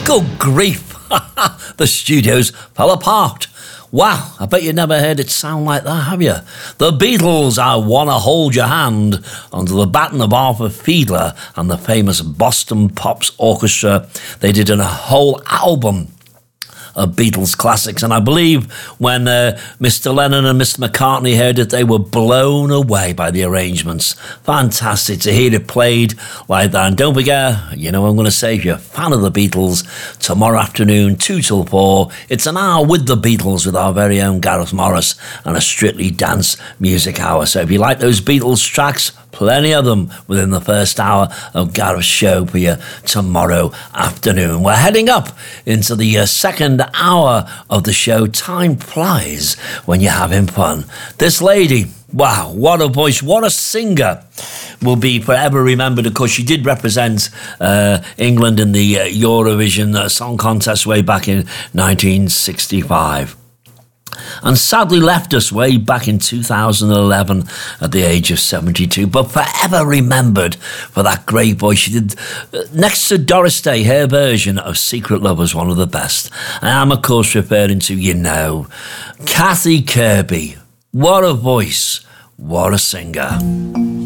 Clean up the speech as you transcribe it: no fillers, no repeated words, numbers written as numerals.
Good grief. The studios fell apart. Wow, I bet you never heard it sound like that, have you? The Beatles, I Wanna Hold Your Hand, under the baton of Arthur Fiedler and the famous Boston Pops Orchestra. They did a whole album of Beatles classics, and I believe when Mr. Lennon and Mr. McCartney heard it, they were blown away by the arrangements. Fantastic to hear it played like that. And don't forget, you know I'm going to say, if you're a fan of the Beatles, tomorrow afternoon 2 till 4, it's an hour with the Beatles with our very own Gareth Morris and a Strictly Dance Music Hour. So if you like those Beatles tracks, plenty of them within the first hour of Gareth's show for you tomorrow afternoon. We're heading up into the second hour of the show. Time flies when you're having fun. This lady, wow, what a voice, what a singer, will be forever remembered. Of course, she did represent England in the Eurovision Song Contest way back in 1965. And sadly left us way back in 2011 at the age of 72, but forever remembered for that great voice. She did, next to Doris Day, her version of Secret Love was one of the best. And I'm, of course, referring to, you know, Kathy Kirby. What a voice, what a singer.